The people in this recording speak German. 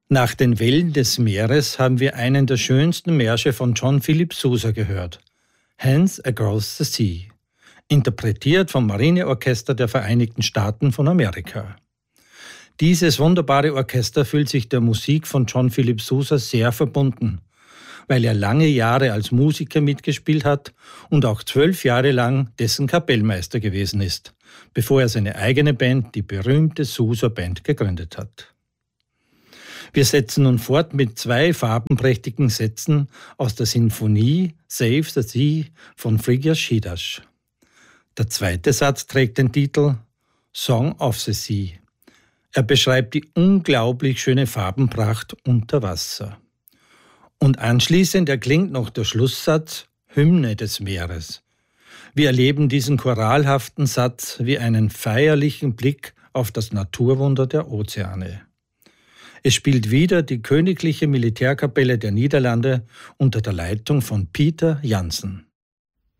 Nach den Wellen des Meeres haben wir einen der schönsten Märsche von John Philip Sousa gehört, Hands Across the Sea, interpretiert vom Marineorchester der Vereinigten Staaten von Amerika. Dieses wunderbare Orchester fühlt sich der Musik von John Philip Sousa sehr verbunden, weil er lange Jahre als Musiker mitgespielt hat und auch 12 Jahre lang dessen Kapellmeister gewesen ist, bevor er seine eigene Band, die berühmte Sousa Band, gegründet hat. Wir setzen nun fort mit 2 farbenprächtigen Sätzen aus der Sinfonie Save the Sea von Frigyes Shidas. Der zweite Satz trägt den Titel Song of the Sea. Er beschreibt die unglaublich schöne Farbenpracht unter Wasser. Und anschließend erklingt noch der Schlusssatz Hymne des Meeres. Wir erleben diesen choralhaften Satz wie einen feierlichen Blick auf das Naturwunder der Ozeane. Es spielt wieder die Königliche Militärkapelle der Niederlande unter der Leitung von Pieter Janssen.